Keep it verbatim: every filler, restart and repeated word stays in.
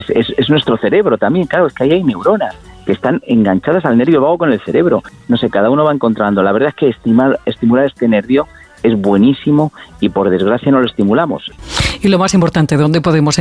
Es, es nuestro cerebro también, claro, es que ahí hay neuronas que están enganchadas al nervio vago con el cerebro. No sé, cada uno va encontrando. La verdad es que estimular, estimular este nervio es buenísimo y por desgracia no lo estimulamos. Y lo más importante, ¿dónde podemos